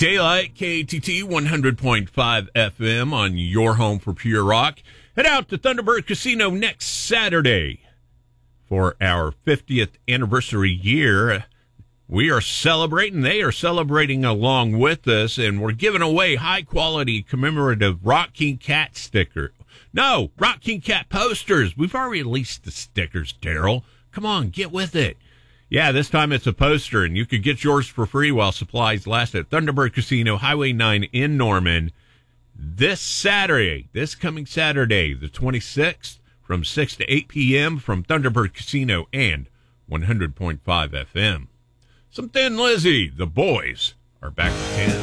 Daylight, KATT 100.5 FM on your home for pure rock. Head out to Thunderbird Casino next Saturday for our 50th anniversary year. We are celebrating. They are celebrating along with us, and we're giving away high-quality commemorative Rock King Cat sticker. No, Rock King Cat posters. We've already released the stickers, Daryl. Come on, get with it. Yeah, this time it's a poster, and you could get yours for free while supplies last at Thunderbird Casino, Highway 9 in Norman. This coming Saturday, the 26th, from 6 to 8 p.m. from Thunderbird Casino and 100.5 FM. Some Thin Lizzy, the boys, are back to 10.